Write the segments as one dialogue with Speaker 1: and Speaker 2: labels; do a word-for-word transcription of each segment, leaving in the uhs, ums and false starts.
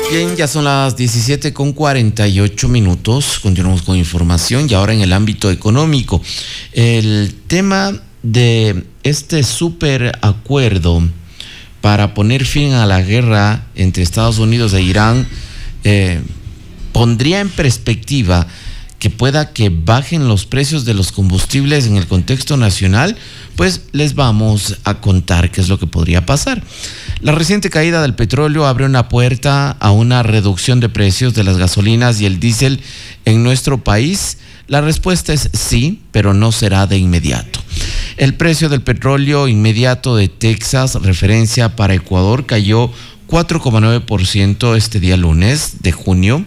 Speaker 1: Bien, ya son las diecisiete con cuarenta y ocho minutos. Continuamos con información y ahora en el ámbito económico. El tema de este super acuerdo para poner fin a la guerra entre Estados Unidos e Irán eh, pondría en perspectiva que pueda que bajen los precios de los combustibles en el contexto nacional. Pues les vamos a contar qué es lo que podría pasar. La reciente caída del petróleo abre una puerta a una reducción de precios de las gasolinas y el diésel en nuestro país. La respuesta es sí, pero no será de inmediato. El precio del petróleo inmediato de Texas, referencia para Ecuador, cayó cuatro coma nueve por ciento este día lunes de junio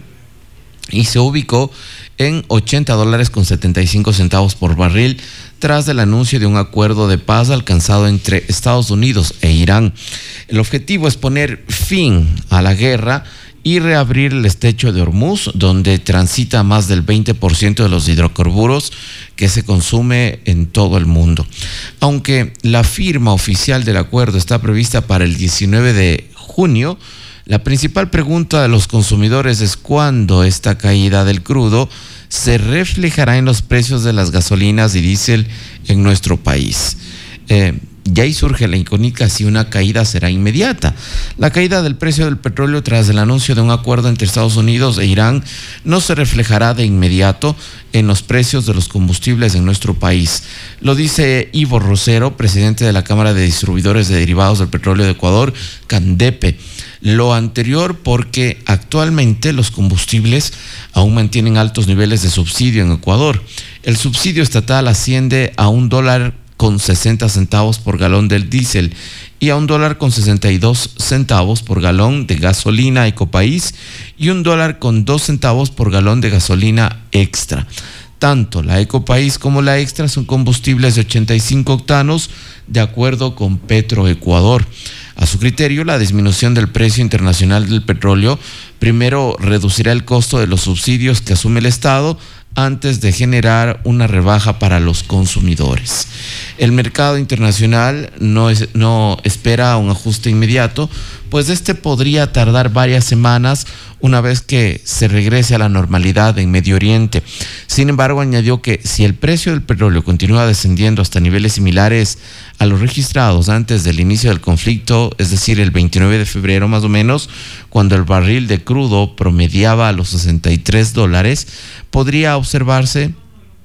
Speaker 1: y se ubicó en ochenta dólares con setenta y cinco centavos por barril tras el anuncio de un acuerdo de paz alcanzado entre Estados Unidos e Irán. El objetivo es poner fin a la guerra y reabrir el estrecho de Hormuz, donde transita más del veinte por ciento de los hidrocarburos que se consume en todo el mundo. Aunque la firma oficial del acuerdo está prevista para el diecinueve de junio, la principal pregunta de los consumidores es cuándo esta caída del crudo se reflejará en los precios de las gasolinas y diésel en nuestro país. Eh, y ahí surge la incógnita si una caída será inmediata. La caída del precio del petróleo tras el anuncio de un acuerdo entre Estados Unidos e Irán no se reflejará de inmediato en los precios de los combustibles en nuestro país. Lo dice Ivo Rosero, presidente de la Cámara de Distribuidores de Derivados del Petróleo de Ecuador, CANDEPE. Lo anterior porque actualmente los combustibles aún mantienen altos niveles de subsidio en Ecuador. El subsidio estatal asciende a un dólar con sesenta centavos por galón del diésel y a un dólar con sesenta y dos centavos por galón de gasolina Ecopaís y un dólar con dos centavos por galón de gasolina extra. Tanto la Ecopaís como la extra son combustibles de ochenta y cinco octanos de acuerdo con Petroecuador. A su criterio, la disminución del precio internacional del petróleo primero reducirá el costo de los subsidios que asume el Estado antes de generar una rebaja para los consumidores. El mercado internacional no, es, no espera un ajuste inmediato, pues este podría tardar varias semanas una vez que se regrese a la normalidad en Medio Oriente. Sin embargo, añadió que si el precio del petróleo continúa descendiendo hasta niveles similares a los registrados antes del inicio del conflicto, es decir, el veintinueve de febrero más o menos, cuando el barril de crudo promediaba a los sesenta y tres dólares, podría observarse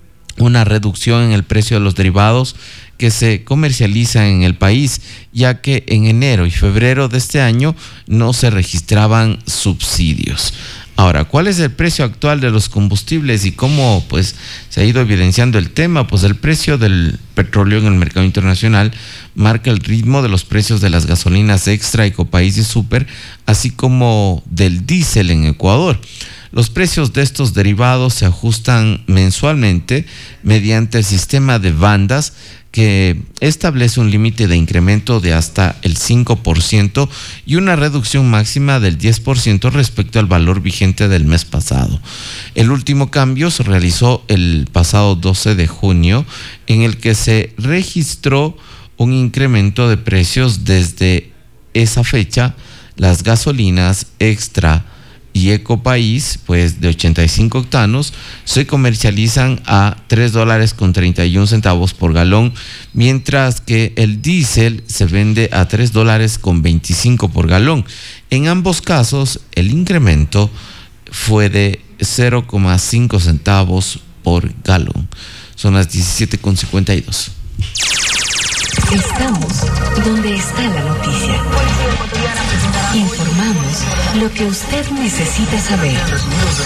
Speaker 1: una reducción en el precio de los derivados que se comercializan en el país, ya que en enero y febrero de este año no se registraban subsidios. Ahora, ¿cuál es el precio actual de los combustibles y cómo pues se ha ido evidenciando el tema? Pues el precio del petróleo en el mercado internacional marca el ritmo de los precios de las gasolinas extra, Ecopaís y Super, así como del diésel en Ecuador. Los precios de estos derivados se ajustan mensualmente mediante el sistema de bandas que establece un límite de incremento de hasta el cinco por ciento y una reducción máxima del diez por ciento respecto al valor vigente del mes pasado. El último cambio se realizó el pasado doce de junio, en el que se registró un incremento de precios. Desde esa fecha, las gasolinas extra y Ecopaís, pues de ochenta y cinco octanos, se comercializan a tres dólares con treinta y un centavos por galón, mientras que el diésel se vende a tres dólares con veinticinco por galón. En ambos casos, el incremento fue de cero coma cinco centavos por galón. Son las diecisiete con cincuenta y dos.
Speaker 2: Estamos donde está la noticia. Informamos lo que usted necesita saber.